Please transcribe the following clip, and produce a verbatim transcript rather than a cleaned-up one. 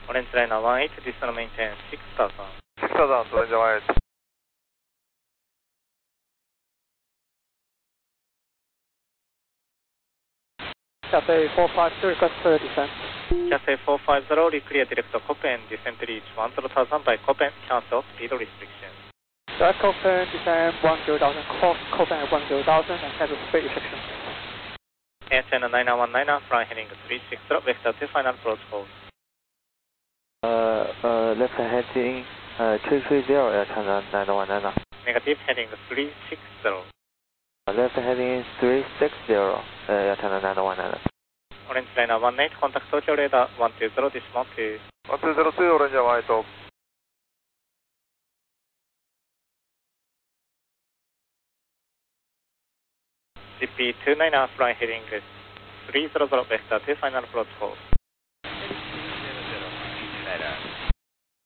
Orange Liner one eight, distal maintain six thousand. six thousand, Orange one eight. Cathay four five zero, request for descent. Cathay four five zero, clear direct Copen, descent reach one zero thousand by Copen, cancel speed restriction. Direct Copen, descent one zero thousand, cross Copen at one zero thousand, and cancel speed restriction. Air China nine one nine, flying heading three six zero, vector to final approach hold. Uh, uh, left heading uh, three three zero, Air China nine one nine. Negative, heading three six zero. Left heading three six zero, uh, Air China nine one nine. Orange Liner one eight, contact Tokyo radar one two zero, dismount to. one two zero two, Orange one eight. G P two nine, flying heading three zero zero, vector to final approach hold. Heading two zero zero,